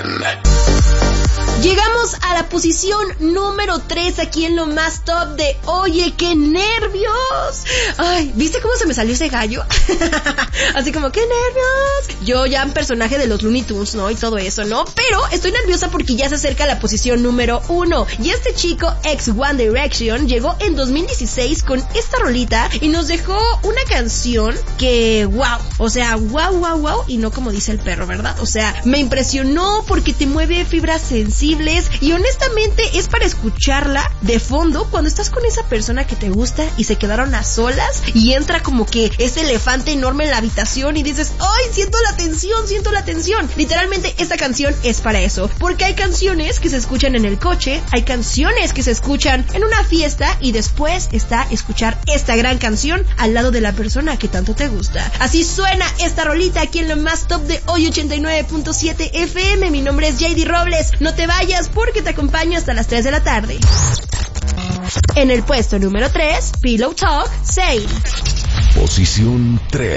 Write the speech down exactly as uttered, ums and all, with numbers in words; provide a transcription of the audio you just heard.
Llegamos a la posición número tres aquí en lo más top de Oye, qué nervios. Ay, ¿viste cómo se me salió ese gallo? Así como, qué nervios. Yo ya en personaje de los Looney Tunes, ¿no? Y todo eso, ¿no? Pero estoy nerviosa porque ya se acerca la posición número uno. Y este chico, ex One Direction, llegó en dos mil dieciséis con esta rolita y nos dejó una canción que, wow. O sea, wow, wow, wow. Y no como dice el perro, ¿verdad? O sea, me impresionó porque te mueve fibras sensibles y honestamente es para escucharla de fondo cuando estás con esa persona que te gusta y se quedaron a solas y entra como que ese elefante enorme en la habitación y dices, ¡ay, siento la tensión, siento la tensión! Literalmente esta canción es para eso, porque hay canciones que se escuchan en el coche, hay canciones que se escuchan en una fiesta y después está escuchar esta gran canción al lado de la persona que tanto te gusta. Así suena esta rolita aquí en lo más top de Hoy ochenta y nueve punto siete F M. Mi nombre es J D Robles, no te vayas porque te acompaño hasta las tres de la tarde. En el puesto número tres, Pillow Talk, Say. Posición tres.